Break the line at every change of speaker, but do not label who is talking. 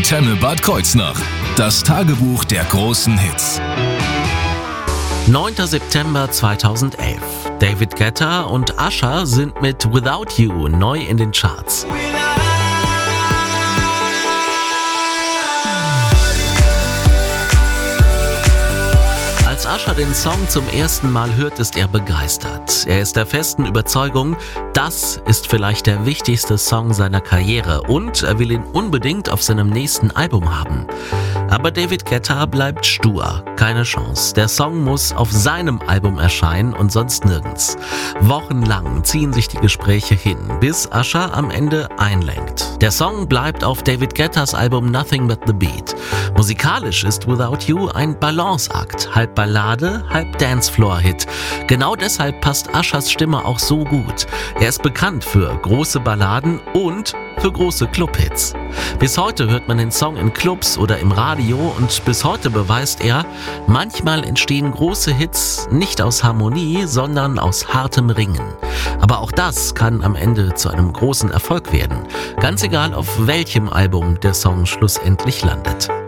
Antenne Bad Kreuznach. Das Tagebuch der großen Hits.
9. September 2011. David Guetta und Usher sind mit Without You neu in den Charts. Als Usher den Song zum ersten Mal hört, ist er begeistert. Er ist der festen Überzeugung, das ist vielleicht der wichtigste Song seiner Karriere und er will ihn unbedingt auf seinem nächsten Album haben. Aber David Guetta bleibt stur. Keine Chance. Der Song muss auf seinem Album erscheinen und sonst nirgends. Wochenlang ziehen sich die Gespräche hin, bis Usher am Ende einlenkt. Der Song bleibt auf David Guettas Album Nothing But The Beat. Musikalisch ist Without You ein Balanceakt. Halb Ballade, halb Dancefloor-Hit. Genau deshalb passt Ushers Stimme auch so gut. Er ist bekannt für große Balladen und für große Clubhits. Bis heute hört man den Song in Clubs oder im Radio und bis heute beweist er, manchmal entstehen große Hits nicht aus Harmonie, sondern aus hartem Ringen. Aber auch das kann am Ende zu einem großen Erfolg werden. Ganz egal, auf welchem Album der Song schlussendlich landet.